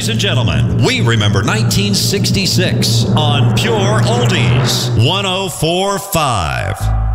Ladies and gentlemen, we remember 1966 on Pure Oldies 104.5.